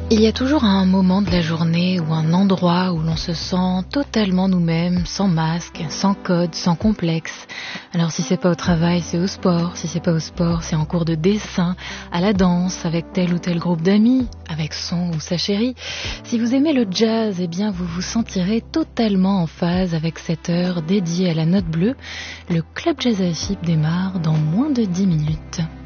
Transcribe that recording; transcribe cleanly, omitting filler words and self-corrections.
Il y a toujours un moment de la journée ou un endroit où l'on se sent totalement nous-mêmes, sans masque, sans code, sans complexe. Alors si c'est pas au travail, c'est au sport. Si c'est pas au sport, c'est en cours de dessin, à la danse, avec tel ou tel groupe d'amis, avec son ou sa chérie. Si vous aimez le jazz, eh bien vous vous sentirez totalement en phase avec cette heure dédiée à la note bleue. Le Club Jazz à Philippe démarre dans moins de 10 minutes.